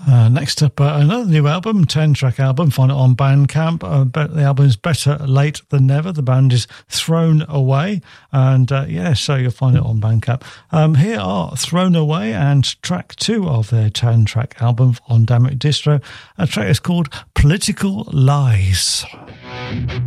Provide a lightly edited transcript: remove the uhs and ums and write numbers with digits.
Next up, another new album, 10-track album. Find it on Bandcamp. The album is Better Late Than Never. The band is Thrown Away. And so you'll find it on Bandcamp. Here are Thrown Away and track 2 of their 10-track album on Damn It Distro. A track is called Political Lies.